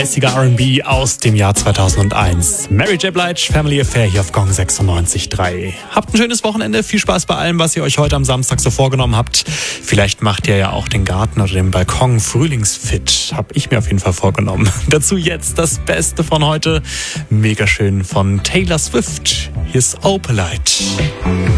lässiger R&B aus dem Jahr 2001. Mary J. Blige, Family Affair hier auf Gong 96.3. Habt ein schönes Wochenende, viel Spaß bei allem, was ihr euch heute am Samstag so vorgenommen habt. Vielleicht macht ihr ja auch den Garten oder den Balkon frühlingsfit. Hab ich mir auf jeden Fall vorgenommen. Dazu jetzt das Beste von heute. Mega schön von Taylor Swift. Hier ist Opalite.